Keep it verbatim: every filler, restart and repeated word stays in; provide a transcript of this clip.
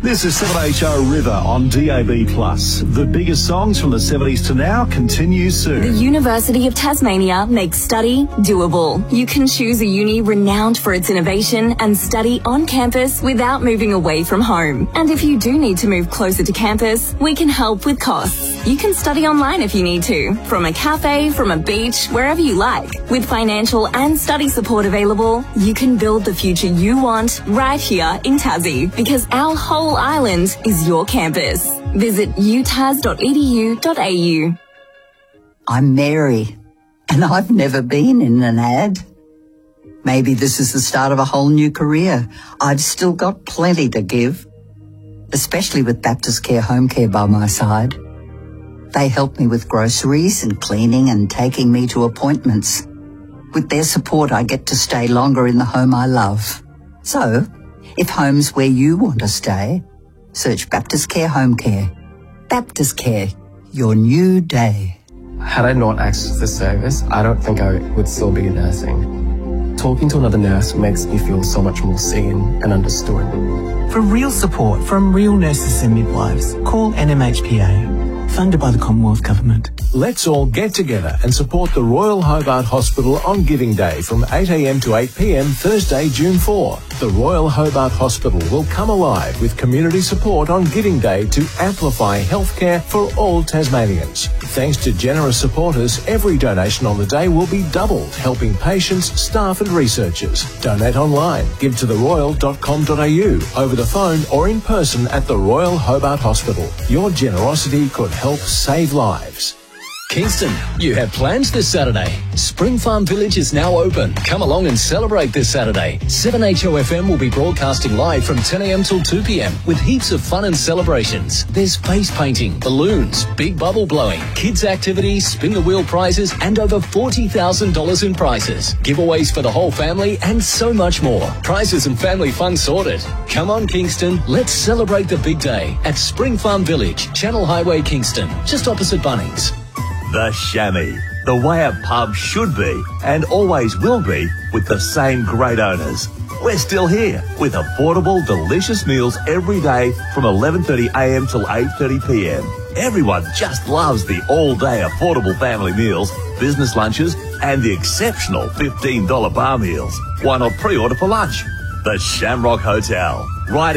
This is seven H O River on D A B plus. The biggest songs from the seventies to now continue soon. The University of Tasmania makes study doable. You can choose a uni renowned for its innovation and study on campus without moving away from home. And if you do need to move closer to campus, we can help with costs. You can study online if you need to, from a cafe, from a beach, wherever you like. With financial and study support available, you can build the future you want right here in Tassie, because our whole island is your campus. Visit u tas dot e d u dot a u. I'm Mary, and I've never been in an ad. Maybe this is the start of a whole new career. I've still got plenty to give, especially with Baptist Care Home Care by my side. They help me with groceries and cleaning and taking me to appointments. With their support, I get to stay longer in the home I love. So, if home's where you want to stay, search Baptist Care Home Care. Baptist Care, your new day. Had I not accessed this service, I don't think I would still be nursing. Talking to another nurse makes me feel so much more seen and understood. For real support from real nurses and midwives, call N M H P A, funded by the Commonwealth Government. Let's all get together and support the Royal Hobart Hospital on Giving Day from eight a m to eight p m Thursday, June fourth. The Royal Hobart Hospital will come alive with community support on Giving Day to amplify healthcare for all Tasmanians. Thanks to generous supporters, every donation on the day will be doubled, helping patients, staff and researchers. Donate online, give to the royal dot com dot a u, over the phone or in person at the Royal Hobart Hospital. Your generosity could help save lives. Kingston, you have plans this Saturday. Spring Farm Village is now open. Come along and celebrate this Saturday. seven H O F M will be broadcasting live from ten a m till two p m with heaps of fun and celebrations. There's face painting, balloons, big bubble blowing, kids activities, spin the wheel prizes and over forty thousand dollars in prizes. Giveaways for the whole family and so much more. Prizes and family fun sorted. Come on Kingston, let's celebrate the big day at Spring Farm Village, Channel Highway, Kingston, just opposite Bunnings. The Chamois, the way a pub should be and always will be, with the same great owners. We're still here with affordable, delicious meals every day from eleven thirty a m till eight thirty p m. Everyone just loves the all-day affordable family meals, business lunches and the exceptional fifteen dollar bar meals. Why not pre-order for lunch? The Shamrock Hotel, right